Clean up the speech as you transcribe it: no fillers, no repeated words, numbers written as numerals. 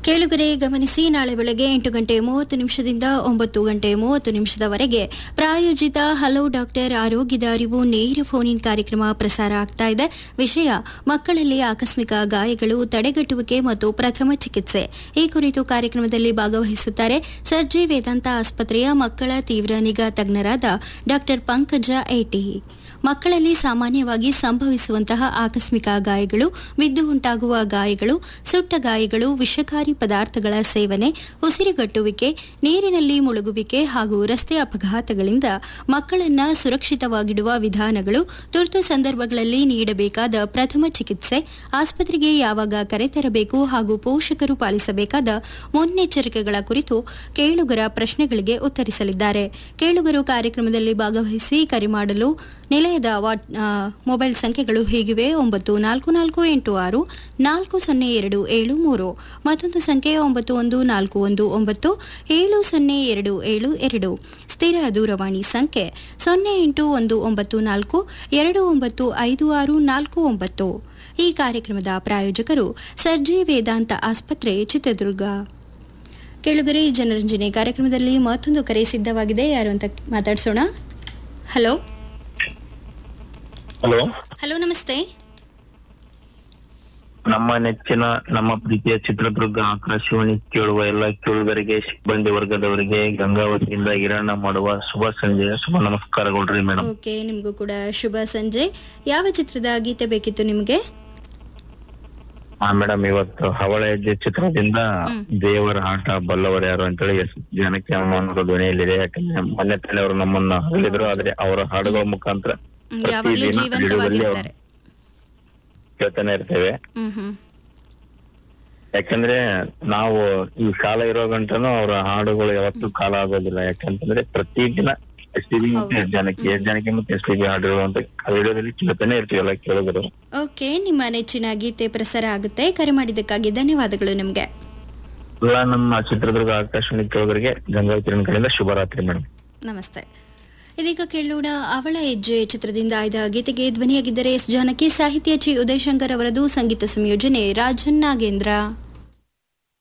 ಕೇಳುಗರೆ ಗಮನಿಸಿ, ನಾಳೆ ಬೆಳಗ್ಗೆ 8:30 9:30 ಪ್ರಾಯೋಜಿತ ಹಲೋ ಡಾಕ್ಟರ್ ಆರೋಗ್ಯದ ಅರಿವು ನೇರ ಫೋನ್ ಇನ್ ಕಾರ್ಯಕ್ರಮ ಪ್ರಸಾರ ಆಗ್ತಾ ಇದೆ. ವಿಷಯ ಮಕ್ಕಳಲ್ಲಿ ಆಕಸ್ಮಿಕ ಗಾಯಗಳು ತಡೆಗಟ್ಟುವಿಕೆ ಮತ್ತು ಪ್ರಥಮ ಚಿಕಿತ್ಸೆ. ಈ ಕುರಿತು ಕಾರ್ಯಕ್ರಮದಲ್ಲಿ ಭಾಗವಹಿಸುತ್ತಾರೆ ಸರ್ಜಿ ವೇದಾಂತ ಆಸ್ಪತ್ರೆಯ ಮಕ್ಕಳ ತೀವ್ರ ನಿಗಾ ತಜ್ಞರಾದ ಡಾಕ್ಟರ್ ಪಂಕಜ ಏಟಿ. ಮಕ್ಕಳಲ್ಲಿ ಸಾಮಾನ್ಯವಾಗಿ ಸಂಭವಿಸುವಂತಹ ಆಕಸ್ಮಿಕ ಗಾಯಗಳು, ಬಿದ್ದು ಉಂಟಾಗುವ ಗಾಯಗಳು, ಸುಟ್ಟ ಗಾಯಗಳು, ವಿಷಕಾರಿ ಪದಾರ್ಥಗಳ ಸೇವನೆ, ಉಸಿರುಗಟ್ಟುವಿಕೆ, ನೀರಿನಲ್ಲಿ ಮುಳುಗುವಿಕೆ ಹಾಗೂ ರಸ್ತೆ ಅಪಘಾತಗಳಿಂದ ಮಕ್ಕಳನ್ನ ಸುರಕ್ಷಿತವಾಗಿಡುವ ವಿಧಾನಗಳು, ತುರ್ತು ಸಂದರ್ಭಗಳಲ್ಲಿ ನೀಡಬೇಕಾದ ಪ್ರಥಮ ಚಿಕಿತ್ಸೆ, ಆಸ್ಪತ್ರೆಗೆ ಯಾವಾಗ ಕರೆತರಬೇಕು ಹಾಗೂ ಪೋಷಕರು ಪಾಲಿಸಬೇಕಾದ ಮುನ್ನೆಚ್ಚರಿಕೆಗಳ ಕುರಿತು ಕೇಳುಗರ ಪ್ರಶ್ನೆಗಳಿಗೆ ಉತ್ತರಿಸಲಿದ್ದಾರೆ. ಕೇಳುಗರು ಕಾರ್ಯಕ್ರಮದಲ್ಲಿ ಭಾಗವಹಿಸಿ ಕರೆ ಮಾಡಲು ನಿಲಯದ ಮೊಬೈಲ್ ಸಂಖ್ಯೆಗಳು ಹೀಗಿವೆ: 9486402773, ಮತ್ತೊಂದು ಸಂಖ್ಯೆ 9141970272, ಸ್ಥಿರ ದೂರವಾಣಿ ಸಂಖ್ಯೆ 08194295649. ಈ ಕಾರ್ಯಕ್ರಮದ ಪ್ರಾಯೋಜಕರು ಸರ್ಜಿ ವೇದಾಂತ ಆಸ್ಪತ್ರೆ, ಚಿತ್ರದುರ್ಗ. ಕೇಳುಗರೆ, ಜನರಂಜನೆ ಕಾರ್ಯಕ್ರಮದಲ್ಲಿ ಮತ್ತೊಂದು ಕರೆ ಸಿದ್ಧವಾಗಿದೆ. ಯಾರು ಅಂತ ಮಾತಾಡ್ಸೋಣ. ಹಲೋ ಹಲೋ ಹಲೋ, ನಮಸ್ತೆ. ನಮ್ಮ ನೆಚ್ಚಿನ, ನಮ್ಮ ಪ್ರೀತಿಯ ಚಿತ್ರದುರ್ಗ ಆಕಾಶವಾಣಿ ಕೇಳುವ ಎಲ್ಲ ಕೇಳುಗರಿಗೆ, ಸಿಬ್ಬಂದಿ ವರ್ಗದವರಿಗೆ ಗಂಗಾವತಿಯಿಂದ ಹಿರಣ್ಣ ಮಾಡುವ ಶುಭ ಸಂಜೆಯ ಶುಭ ನಮಸ್ಕಾರಗಳು ಮೇಡಮ್. ಓಕೆ, ನಿಮಗೂ ಕೂಡ ಶುಭ ಸಂಜೆ. ಯಾವ ಚಿತ್ರದ ಗೀತೆ ಬೇಕಿತ್ತು ನಿಮ್ಗೆ? ಮೇಡಮ್, ಇವತ್ತು ಹವಳ ಹೆಜ್ಜೆ ಚಿತ್ರದಿಂದ ದೇವರ ಆಟ ಬಲ್ಲವರು ಯಾರು ಅಂತೇಳಿ ಜನಕ್ಕೆ ಅನ್ನೋ ಧ್ವನಿಯಲ್ಲಿದೆ. ಯಾಕಂದ್ರೆ ಮೊನ್ನೆ ತಾನೇ ಅವರು ನಮ್ಮನ್ನ ಹೇಳಿದ್ರು, ಆದ್ರೆ ಅವರ ಹಾಡುಗಳ ಮುಖಾಂತರ ಕೇಳ್ತಾನೆ ಇರ್ತೇವೆ. ಯಾಕಂದ್ರೆ ನಾವು ಈ ಕಾಲ ಇರೋ ಗಂಟನು ಅವರ ಹಾಡುಗಳು ಯಾವತ್ತೂ ಕಾಲ ಆಗೋದಿಲ್ಲ. ಯಾಕಂತಂದ್ರೆ ಪ್ರತಿದಿನ ಎಸ್ಟಿಬಿ ಜನಕ್ಕೆ ಮತ್ತೆ ಎಸ್ಟಿಬಿ ಹಾಡುಗಳು ಅಂತ ರೇಡಿಯೋದಲ್ಲಿ ಕೇಳ್ತಾನೆ ಇರ್ತೀವಲ್ಲ ಕೇಳಿದ್ರು. ಓಕೆ, ನಿಮ್ಮ ನೆಚ್ಚಿನ ಗೀತೆ ಪ್ರಸಾರ ಆಗುತ್ತೆ. ಕರೆ ಮಾಡಿದ್ದಕ್ಕಾಗಿ ಧನ್ಯವಾದಗಳು ನಿಮ್ಗೆ. ಎಲ್ಲ ನಮ್ಮ ಚಿತ್ರದುರ್ಗ ಆಕಾಶವಾಣಿ ಕೇಳುಗರಿಗೆ ಗಂಗಾವತಿ ಕಡೆಯಿಂದ ಶುಭರಾತ್ರಿ ಮೇಡಮ್. ನಮಸ್ತೆ. ಇದೀಗ ಕೇಳೋಣ ಅವಳ ಹೆಜ್ಜೆ ಚಿತ್ರದಿಂದ ಆಯ್ದ ಗೀತೆಗೆ ಧ್ವನಿಯಾಗಿದ್ದರೆ ಎಸ್ ಜಾನಕಿ, ಸಾಹಿತ್ಯ ಚಿ ಉದಯಶಂಕರ್ ಅವರದು, ಸಂಗೀತ ಸಂಯೋಜನೆ ರಾಜನ್ ನಾಗೇಂದ್ರ.